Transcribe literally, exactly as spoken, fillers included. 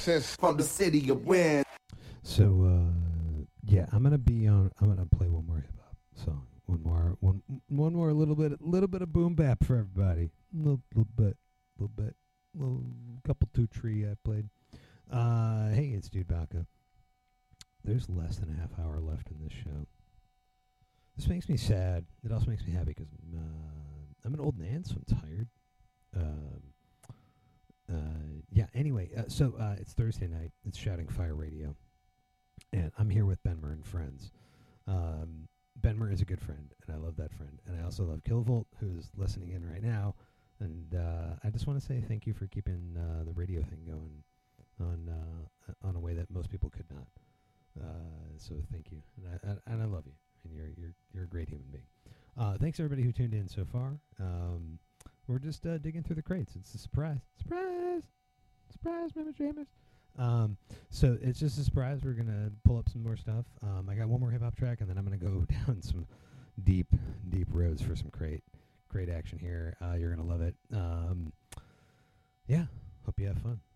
Since from the city of wind. So, uh, yeah, I'm gonna be on. I'm gonna play one more hip hop song. One more, one, one more, little bit, little bit of boom bap for everybody. A little, little bit, little bit, little couple two tree I played. Uh, hey, it's Dude Baca. There's less than a half hour left in this show. This makes me sad. It also makes me happy because uh, I'm an old man, so I'm tired. Um, uh, yeah. Anyway, uh, so uh, it's Thursday night. It's Shouting Fire Radio, and I'm here with Benmer and friends. Um, Benmer is a good friend, and I love that friend. And I also love Kilovolt, who's listening in right now. And uh, I just want to say thank you for keeping uh, the radio thing going on uh, on a way that most people could not. Uh, so thank you, and I, I, and I love you. And you're you're you're a great human being. Uh, thanks everybody who tuned in so far. Um, we're just uh, digging through the crates. It's a surprise, surprise, surprise, Mama James. Um, so it's just a surprise. We're gonna pull up some more stuff. Um, I got one more hip hop track, and then I'm gonna go down some deep, deep roads for some crate, crate action here. Uh, you're gonna love it. Um, yeah, hope you have fun.